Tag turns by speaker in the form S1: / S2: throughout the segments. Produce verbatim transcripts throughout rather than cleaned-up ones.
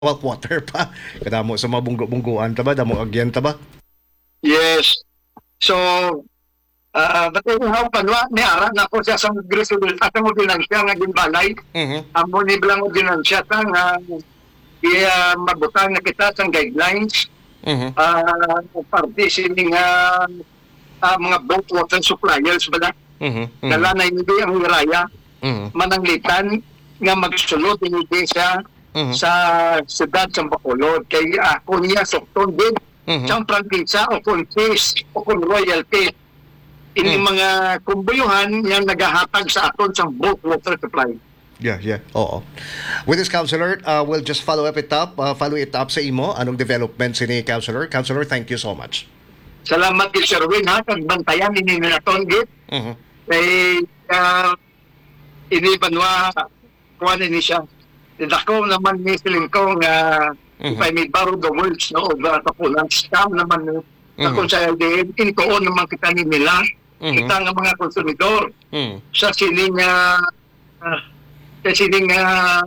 S1: Well, water pa. Kadamo sa mga bunggo-bungguan ta ba? Damo agyan ta ba?
S2: Yes. So, uh, but anyhow, panwa, ni ara na ko siya sa Grisul at ang ordinansya nga ginbalay.
S1: Mhm.
S2: Amo ni bilang ordinansya ta nga iya mabutang na kita sa guidelines.
S1: Mhm.
S2: Uh, parte sini nga uh, mga bulk water suppliers bala.
S1: Mhm. Mhm.
S2: Dala na hindi ang wiraya.
S1: Mhm.
S2: Mananglitan nga magsulod hindi siya
S1: Mhm.
S2: sa siyudad sa Bacolod. Kaya ako niya sukton din
S1: Mhm.
S2: sa prangkisa o kung fees o kung royalty. Ini
S1: Mm.
S2: mga kumbuyuhan yang nagahatag sa aton sa bulk water supply.
S1: Yeah, yeah. Oo. With this, Councilor, uh, we'll just follow up it up, uh, follow it up sa imo. Anong developments ni Councilor? Councilor, thank you so much.
S2: Salamat kay Sir Win ha, kag bantayan ini naton git.
S1: Mhm.
S2: Kay uh, ini banwa kuha ni siya. Dako naman ni siling ko nga
S1: Mhm.
S2: if I may borrow the words no of the kapulang scam naman no.
S1: Mhm.
S2: Ako sa din inikoon naman kita ni nila.
S1: Mhm.
S2: Kita nga mga konsumidor
S1: Mhm.
S2: sa sining uh, uh, sa sining uh,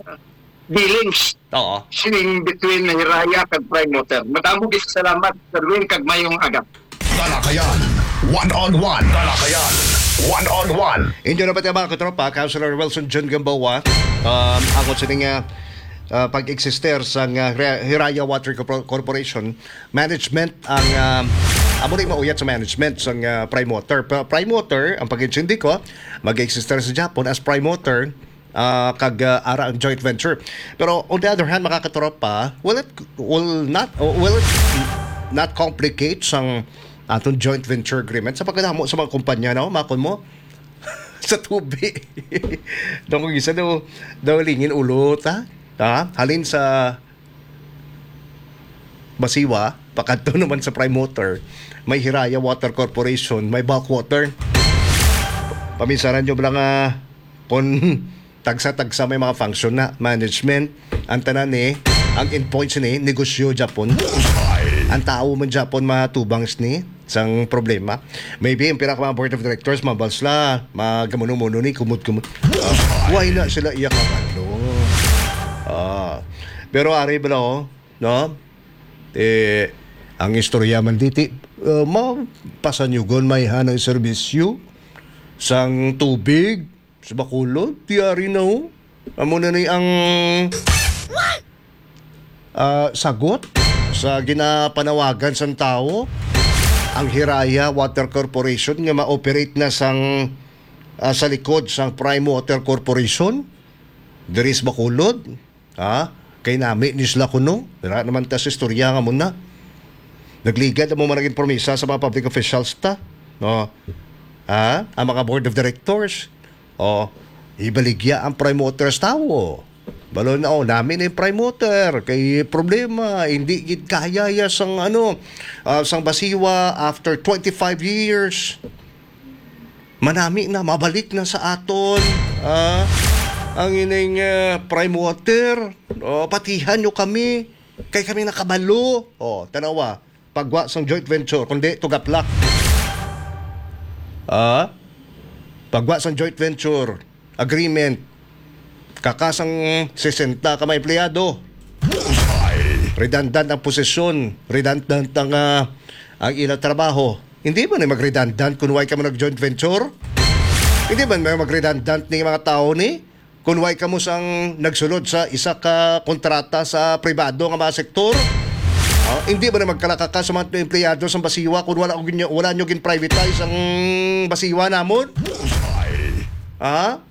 S2: dealings
S1: Oo.
S2: sining between Hiraya kag Prime Water. Madamo gid salamat Sir Win kag mayong agap.
S3: Talakayan, one-on-one. Talakayan, one-on-one.
S1: Inyo na ba tayo mga katropa, Councilor Wilson John Gamboa, um, ang sa nga uh, pag-eksister sa uh, Hiraya Water Corpor- Corporation management ang um, amo rin mauyat sa management sa uh, Prime Water. Pa- Prime Water, ang pag-insindi ko, mag-eksister sa Japan as Prime Water uh, kag uh, ara ang joint venture. Pero on the other hand, makakatropa, will it will not will it not complicate sang atong joint venture agreement sa pagkadamo sa mga kumpanya na makon mo sa tubig. Daw kung isa daw, daw lingin ulo ta. Ha? Halin sa Basiwa, pakadto naman sa Prime Water, may Hiraya Water Corporation, may bulk water. Pamisaran nyo lang nga kung tagsa-tagsa may mga function na management, ang tanan ni, ang endpoints ni, negosyo Japon. Ang tao man Japon matubangs ni sang problema. Maybe ang pinaka mga board of directors mabalsla, magamuno-muno ni kumut-kumut. Uh, why na sila iyak kabalo? Ah, pero ari bala oh, no? Eh ang istorya man diti, uh, mapasanyugon may hanang serbisyo sang tubig sa Bacolod, tiyari na ho. Amo na ni ang uh, sagot sa ginapanawagan sang tao ang Hiraya Water Corporation nga ma-operate na sang uh, sa likod sang Prime Water Corporation diri sa Bacolod, ha? Kay nami ni sila kuno, dira naman ta sa istorya nga muna. Nagligad mo man naging promesa sa mga public officials ta, no? Ha? Ang mga board of directors, o ibaligya ang Prime Water sa tao. Balo na oh, namin yung Prime Water kay problema hindi gid kaya ya sang ano uh, sang Basiwa after twenty-five years. Manami na mabalik na sa aton ah, ang ining uh, Prime Water. Oh, patihan nyo kami kay kami nakabalo. Oh, tanawa pagwa sang joint venture kundi tugaplak. Ah, pagwa sang joint venture agreement kakasang sesenta ka may empleyado. Redundant ang posisyon, redundant ang uh, ang ilang trabaho. Hindi ba na mag-redundant kung why ka mo nag-joint venture? Hindi ba na mag-redundant ni mga tao ni? Kung why ka mo sang nagsulod sa isa ka kontrata sa pribado nga mga sektor? Uh, hindi ba na magkalakaka sa mga empleyado sa Basiwa kung wala, wala nyo gin-privatize ang Basiwa namon? Ha?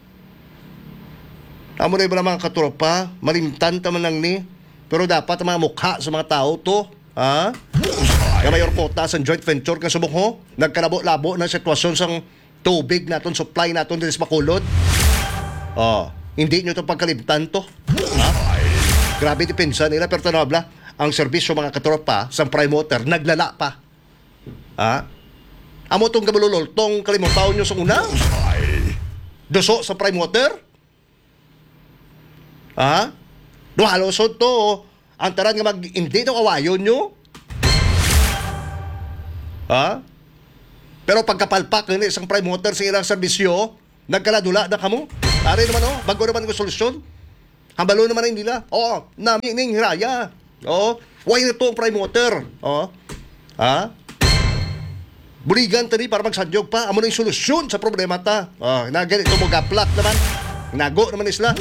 S1: Amo na iba mga katropa, malimtan taman lang ni. Pero dapat ang mga mukha sa mga tao to. Ha? Kaya mayor kota sa joint venture ka subok ho. Nagkalabo-labo na sitwasyon sang tubig naton, supply naton din sa Bacolod. Oh, hindi nyo itong pagkalimtan to. Ha? Grabe depensa nila, pero tanabla, ang serbisyo mga katropa sa Prime Water, naglala pa. Ha? Amo itong gabalulol, tong kalimutaw nyo sa una. Duso sa Prime Water. Ha? Duhalosod to. Ang taran nga mag hindi itong awayon nyo. Ha? Pero pagkapalpak ng isang Prime Water sa ilang serbisyo, nagkaladula na kamo. Ari naman oh, bago naman ang solusyon. Hambalo naman rin nila. Oo, nami ning hiraya. Oo, why na to ang prime water? Oo. Ha? Buligan tani para magsadyog pa. Amo na yung solusyon sa problema ta. Oh, na ganito mo gaplak naman. Nago naman isla.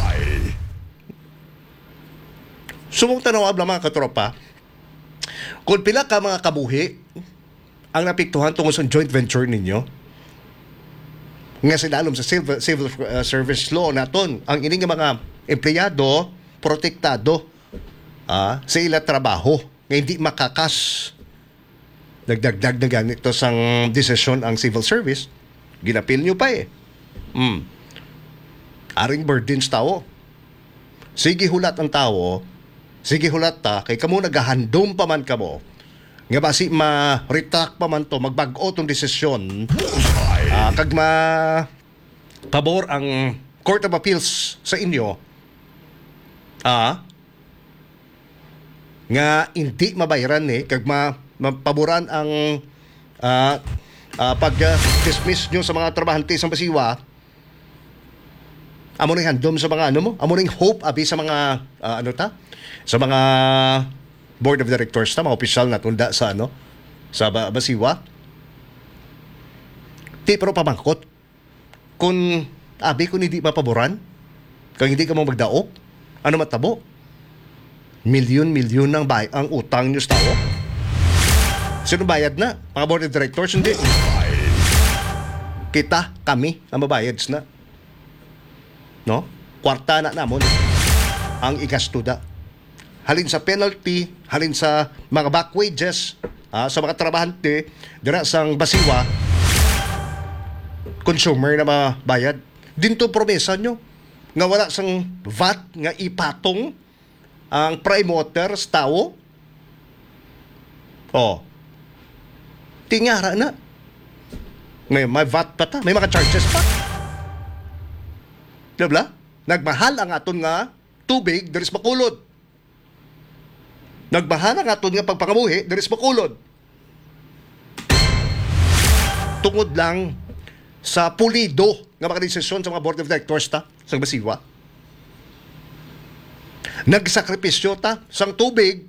S1: Sumong tanaw abla mga katropa. Kung pila ka mga kabuhi ang napiktuhan tungkol sa joint venture ninyo, nga sinalom sa civil, civil uh, service law naton, ang ining mga empleyado protektado ah, sa ila trabaho nga hindi makakas. Nagdagdag na ganito sang desisyon ang civil service, ginapil nyo pa eh. Mm. Aring burdens tao. Sige hulat ang tao, sige hulat ta, kay kamo nagahandom pa man kamo, nga basi ma-retract pa man to, magbag-o tong desisyon, uh, kag ma pabor ang Court of Appeals sa inyo, ah, nga hindi mabayaran eh, kag ma mapaboran ang uh, uh, pag-dismiss nyo sa mga trabahante sa basiwa, amo ning handom sa mga ano mo, amo ning hope abi sa mga uh, ano ta, sa mga board of directors ta, mga opisyal na tunda sa ano, sa ba- basiwa. Ti pero pamangkot kung abi kung hindi mapaboran, kung hindi ka mo magdaok, ano matabo? Milyon-milyon ng bay ang utang nyo sa tao. Sino bayad na? Mga board of directors? Hindi. Kita, kami, ang mabayad na. No? Kwarta na namon ang igastuda. Halin sa penalty, halin sa mga back wages, ah, sa mga trabahante, dira sang basiwa, consumer na mabayad. Dinto promesa nyo nga wala sang V A T nga ipatong ang prime water sa tao. Oh. Tingara na. Ngayon, may V A T pa ta. May mga charges pa. Diba? Nagmahal ang aton nga tubig, there is makulod. Nagmahal ang aton nga pagpangabuhi, there is makulod. Tungod lang sa pulido nga mga desisyon sa mga board of directors ta, sa basiwa. Nagsakripisyo ta sang tubig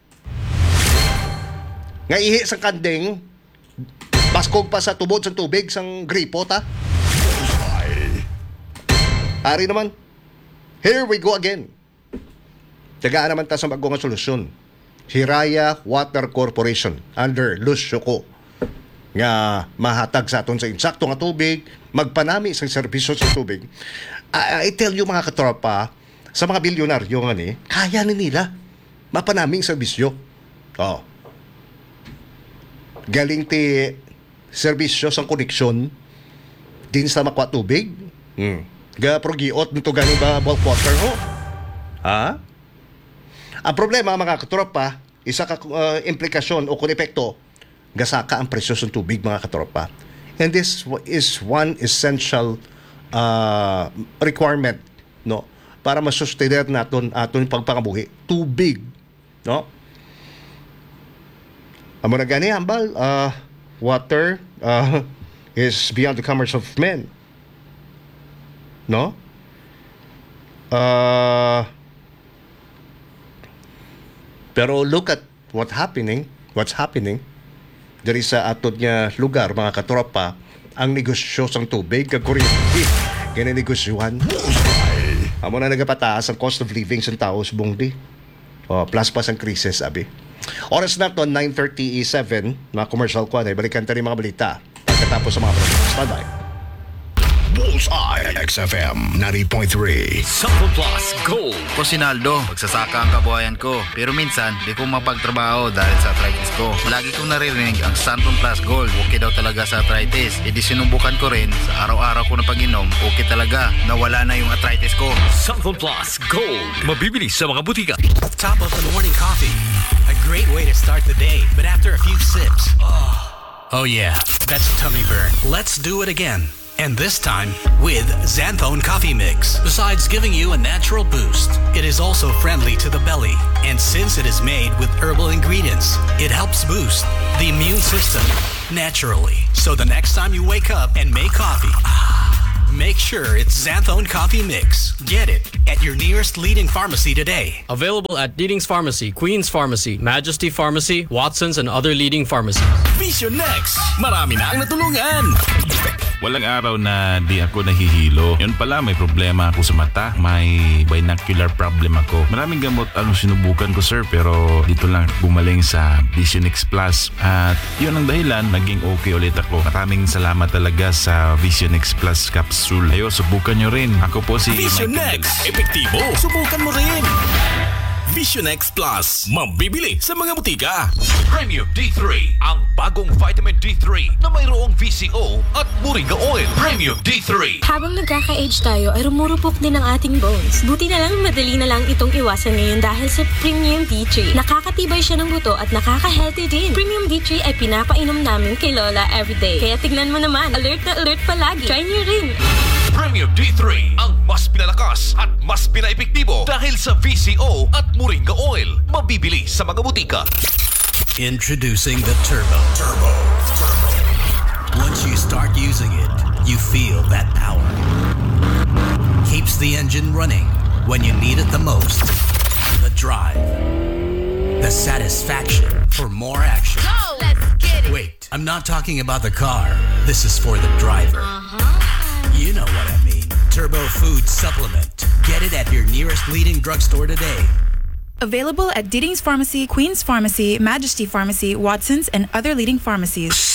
S1: nga ihi sang kandeng, baskog pa sa tubod sang tubig sang gripo ta. Ari naman, here we go again. Tagaan naman ta sa bago nga solusyon. Hiraya Water Corporation under Lucio Co nga mahatag sa aton sa insakto nga tubig, magpanami sa serbisyo sa tubig. I, I tell you mga katropa, sa mga bilyonaryo nga ni, kaya ni nila mapanaming serbisyo. Oh. Galing ti serbisyo sa koneksyon din sa makwa tubig. Hmm. Ga progiot nito galing ba bulk water ho? Ha? Ang problema mga katropa, isa ka uh, implikasyon o kung epekto, gasaka ang presyo ng tubig mga katropa. And this is one essential uh, requirement, no, para masustainer naton aton pagpangabuhi. Tubig, no? Amo na gani ambal, uh, water uh, is beyond the commerce of men. No? Uh, pero look at what happening, what's happening diri sa aton nga lugar mga katropa, ang negosyo sang tubig kag kuryente kini negosyuhan. Amo na nagapataas ang cost of living sa tao sa bungdi. Oh, plus pa sang krisis abi. Oras na to nine thirty-seven, mga commercial ko na balikan ta rin mga balita pagkatapos sa mga programs. Bye-bye.
S3: Bullseye X F M ninety point three.
S4: Sample Plus Gold.
S5: Ko Sinaldo, magsasaka ang kabuhayan ko. Pero minsan, di ko mapagtrabaho dahil sa arthritis ko. Lagi kong naririnig ang Santon Plus Gold. Okay daw talaga sa arthritis. E di sinubukan ko rin. Sa araw-araw ko na pag-inom, okay talaga. Nawala na yung arthritis ko.
S4: Sample Plus Gold. Mabibili sa mga butika.
S6: Top of the morning coffee. A great way to start the day. But after a few sips, oh, oh yeah, that's a tummy burn. Let's do it again. And this time with Xanthone Coffee Mix. Besides giving you a natural boost, it is also friendly to the belly. And since it is made with herbal ingredients, it helps boost the immune system naturally. So the next time you wake up and make coffee, make sure it's Xanthone Coffee Mix. Get it at your nearest leading pharmacy today.
S7: Available at Leading's Pharmacy, Queen's Pharmacy, Majesty Pharmacy, Watson's, and other leading pharmacies.
S6: Vision Next! Marami na ang natulungan!
S8: Walang araw na di ako nahihilo. Yun pala, may problema ako sa mata. May binocular problem ako. Maraming gamot ang sinubukan ko, sir, pero dito lang gumaling sa Vision X Plus. At yun ang dahilan, naging okay ulit ako. Maraming salamat talaga sa Vision X Plus capsule. Ayo, subukan nyo rin. Ako po si
S6: Vision
S8: Michael
S6: Next!
S8: Del-
S6: Epektibo! Subukan mo rin! Vision X Plus. Mabibili sa mga butika.
S4: Premium D three, ang bagong vitamin D three na mayroong V C O at Moringa Oil. Premium D three.
S9: Habang nagkaka-age tayo ay rumurupok din ang ating bones. Buti na lang madali na lang itong iwasan ngayon dahil sa Premium D three. Nakakatibay siya ng buto at nakaka-healthy din. Premium D three ay pinapainom namin kay Lola everyday. Kaya tignan mo naman, alert na alert palagi. Try niyo rin.
S4: Premium D three, ang mas pinalakas at mas pinaepektibo dahil sa V C O at Moringa Oil. Mabibili sa mga butika.
S6: Introducing the Turbo. Turbo. Turbo. Once you start using it, you feel that power. Keeps the engine running when you need it the most. The drive. The satisfaction for more action.
S9: Go! Let's get it!
S6: Wait, I'm not talking about the car. This is for the driver.
S9: Uh-huh.
S6: You know what I mean. Turbo Food Supplement. Get it at your nearest leading drugstore today.
S10: Available at Diddings Pharmacy, Queen's Pharmacy, Majesty Pharmacy, Watson's, and other leading pharmacies.